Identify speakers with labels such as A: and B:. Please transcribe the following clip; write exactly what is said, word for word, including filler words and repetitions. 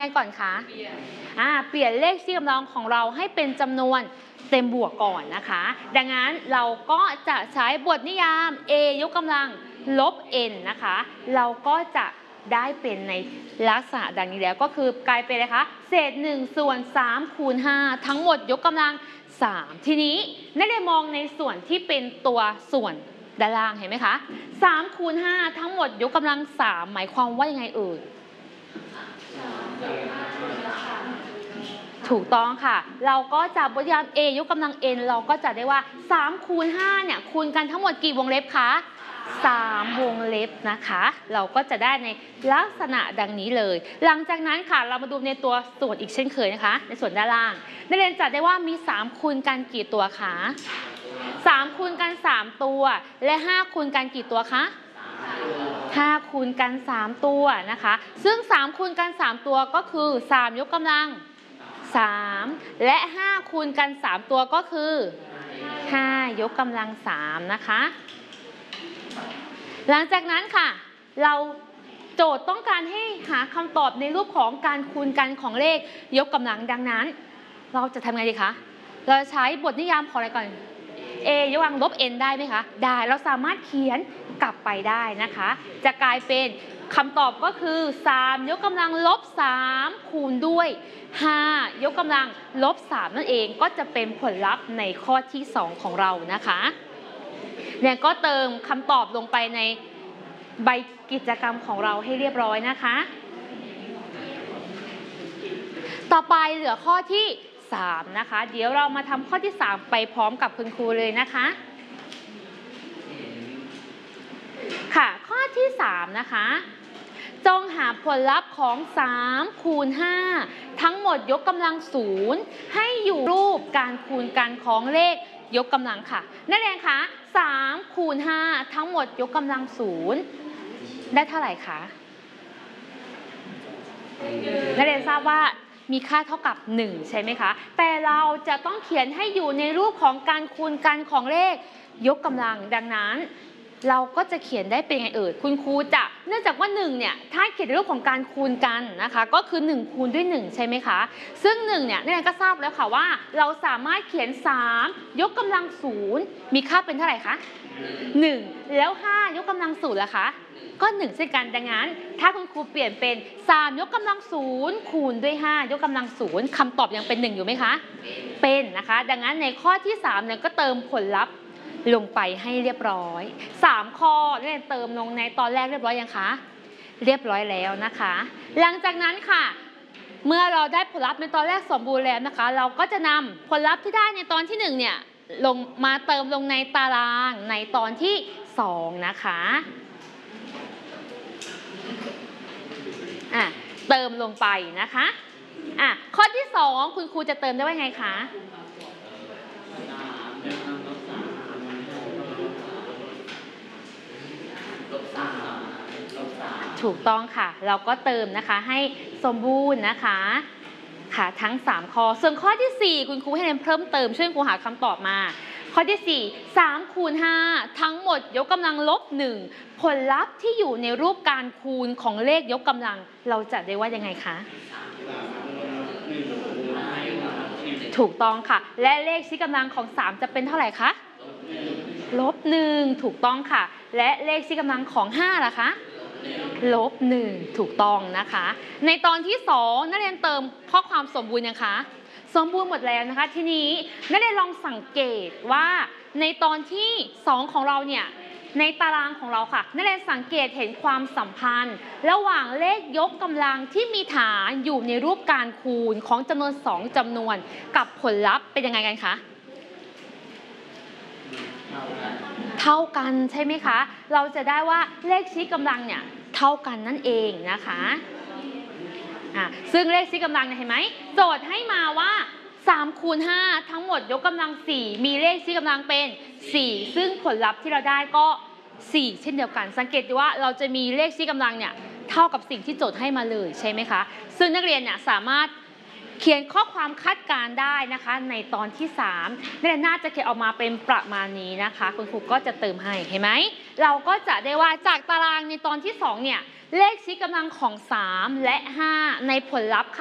A: ไงก่อนคะอ่าเปลี่ยนเลขที่กำลังของเราให้เป็นจำนวนเต็มบวกก่อนนะคะดังนั้นเราก็จะใช้บทนิยาม a ยกกำลังลบ n นะคะเราก็จะได้เป็นในลักษณะดังนี้แล้วก็คือกลายเป็นอะไรคะเศษหนึ่งส่วนสามคูณห้าทั้งหมดยกกำลังสามทีนี้นักเรียนมองในส่วนที่เป็นตัวส่วนด้านล่างเห็นไหมคะสามคูณห้าทั้งหมดยกกำลังสามหมายความว่ายังไงเอ่ยถูกต้องค่ะเราก็จะบทนิยาม a ยกกำลัง n เราก็จะได้ว่าสามคูณห้าเนี่ยคูณกันทั้งหมดกี่วงเล็บคะสามวงเล็บนะคะเราก็จะได้ในลักษณะดังนี้เลยหลังจากนั้นค่ะเรามาดูในตัวส่วนอีกเช่นเคยนะคะในส่วนด้านล่างนักเรียนจัดได้ว่ามีสามคูณกันกี่ตัวคะสามคูณกันสามตัวและห้าคูณกันกี่ตัวคะห้าคูณกันสามตัวนะคะซึ่งสามคูณกันสามตัวก็คือสามยกกำลังสามและห้าคูณกันสามตัวก็คือห้ายกกำลังสามนะคะหลังจากนั้นค่ะเราโจทย์ต้องการให้หาคำตอบในรูปของการคูณกันของเลขยกกำลังดังนั้นเราจะทำไงดีคะเราใช้บทนิยามของอะไรก่อน a ยกกำลังลบ n ได้ไหมคะได้เราสามารถเขียนกลับไปได้นะคะจะกลายเป็นคำตอบก็คือสามยกกำลังลบสามคูณด้วยห้ายกกำลังลบสามนั่นเองก็จะเป็นผลลัพธ์ในข้อที่สองของเรานะคะเนี่ยก็เติมคำตอบลงไปในใบกิจกรรมของเราให้เรียบร้อยนะคะต่อไปเหลือข้อที่สามนะคะเดี๋ยวเรามาทำข้อที่สามไปพร้อมกับคุณครูเลยนะคะค่ะข้อที่สามนะคะจงหาผลลัพธ์ของสามคูณห้าทั้งหมดยกกำลังศูนย์ให้อยู่รูปการคูณกันของเลขยกกำลังค่ะนักเรียนคะสามคูณห้าทั้งหมดยกกำลังศูนย์ได้เท่าไหร่คะนักเรียนทราบว่ามีค่าเท่ากับหนึ่งใช่ไหมคะแต่เราจะต้องเขียนให้อยู่ในรูปของการคูณกันของเลขยกกำลังดังนั้นเราก็จะเขียนได้เป็นไงเอ่ยคุณครูจะเนื่องจากว่าหนึ่งเนี่ยถ้าเขียนในรูปของการคูณกันนะคะก็คือหนึ่งคูณด้วยหนึ่งใช่ไหมคะซึ่งหนึ่งเนี่ยนักเรียนก็ทราบแล้วค่ะว่าเราสามารถเขียนสามยกกำลังศูนย์มีค่าเป็นเท่าไหร่คะหนึ่งแล้วห้ายกกำลังศูนย์ล่ะคะก็หนึ่งเช่นกันดังนั้นถ้าคุณครูเปลี่ยนเป็นสามยกกำลังศูนย์คูณด้วยห้ายกกำลังศูนย์คำตอบยังเป็นหนึ่งอยู่ไหมคะเป็นนะคะดังนั้นในข้อที่สามเนี่ยก็เติมผลลัพธ์ลงไปให้เรียบร้อยสามข้อเรียนเติมลงในตอนแรกเรียบร้อยยังคะเรียบร้อยแล้วนะคะหลังจากนั้นค่ะเมื่อเราได้ผลลัพธ์ในตอนแรกสมบูรณ์แล้วนะคะเราก็จะนำผลลัพธ์ที่ได้ในตอนที่หนึ่งเนี่ยลงมาเติมลงในตารางในตอนที่สองนะคะอ่ะเติมลงไปนะคะอ่ะข้อที่สองคุณครูจะเติมได้ว่าไงคะถูกต้องค่ะเราก็เติมนะคะให้สมบูรณ์นะคะค่ะทั้งสามข้อส่วนข้อที่สี่คุณครูให้เรียนเพิ่มเติมช่วยครูหาคำตอบมาข้อที่สี่สามคูณห้าทั้งหมดยกกำลังลบหนึ่งผลลัพธ์ที่อยู่ในรูปการคูณของเลขยกกำลังเราจะได้ว่ายังไงคะถูกต้องค่ะและเลขชี้กำลังของสามจะเป็นเท่าไหร่คะลบหนึ่งถูกต้องค่ะและเลขชี้กำลังของห้าล่ะคะลบหนึ่งถูกต้องนะคะในตอนที่สองนักเรียนเติมข้อความสมบูรณ์ยังคะสมบูรณ์หมดแล้วนะคะทีนี้นักเรียนลองสังเกตว่าในตอนที่สองของเราเนี่ยในตารางของเราค่ะนักเรียนสังเกตเห็นความสัมพันธ์ระหว่างเลขยกกำลังที่มีฐานอยู่ในรูปการคูณของจำนวนสองจำนวนกับผลลัพธ์เป็นยังไงกันคะเท่ากันใช่ไหมคะเราจะได้ว่าเลขชี้กำลังเนี่ยเท่ากันนั่นเองนะคะอ่ะซึ่งเลขชี้กำลังเนี่ยเห็นไหมโจทย์ให้มาว่าสามคูณห้าทั้งหมดยกกำลังสี่มีเลขชี้กำลังเป็นสี่ซึ่งผลลัพธ์ที่เราได้ก็สี่เช่นเดียวกันสังเกตดูว่าเราจะมีเลขชี้กำลังเนี่ยเท่ากับสิ่งที่โจทย์ให้มาเลยใช่ไหมคะซึ่งนักเรียนเนี่ยสามารถเขียนข้อความคาดการณ์ได้นะคะในตอนที่สามเนี่ยน่าจะเขียนออกมาเป็นประมาณนี้นะคะคุณครูก็จะเติมให้เห็นไหมเราก็จะได้ว่าจากตารางในตอนที่สองเนี่ยเลขชี้กำลังของสามและห้าในผลลัพธ์ค่ะ